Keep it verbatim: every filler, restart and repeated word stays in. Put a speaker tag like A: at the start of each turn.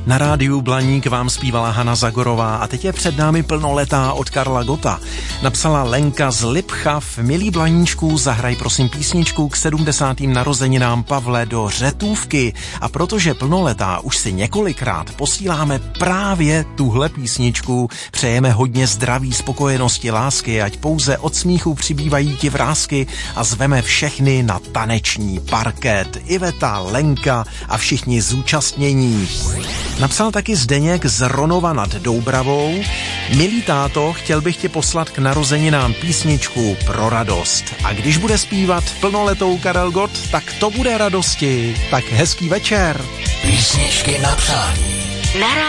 A: Na rádiu Blaník vám zpívala Hana Zagorová a teď je před námi plnoletá od Karla Gotta. Napsala Lenka z Lipchav: milý Blaníčku, zahraj prosím písničku k sedmdesátým narozeninám Pavle do Řetůvky. A protože plnoletá už si několikrát posíláme právě tuhle písničku, přejeme hodně zdraví, spokojenosti, lásky, ať pouze od smíchu přibývají ti vrásky a zveme všechny na taneční parket. Iveta, Lenka a všichni zúčastnění. Napsal taky Zdeněk z Ronova nad Doubravou: milý táto, chtěl bych ti poslat k narozeninám písničku pro radost. A když bude zpívat plnoletou Karel Gott, tak to bude radosti. Tak hezký večer.
B: Písničky na přání.